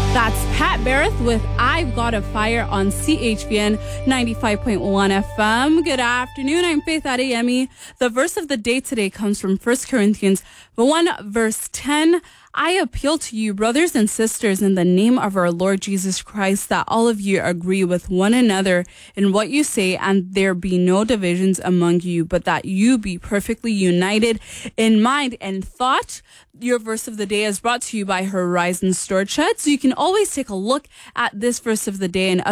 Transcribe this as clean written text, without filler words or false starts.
That's Pat Barrett with I've Got a Fire on CHVN 95.1 FM. Good afternoon. I'm Faith Adeyemi. The verse of the day today comes from 1 Corinthians 1 verse 10. I appeal to you, brothers and sisters, in the name of our Lord Jesus Christ, that all of you agree with one another in what you say, and there be no divisions among you, but that you be perfectly united in mind and thought. Your verse of the day is brought to you by Horizon Storage Shed, so you can always take a look at this verse of the day and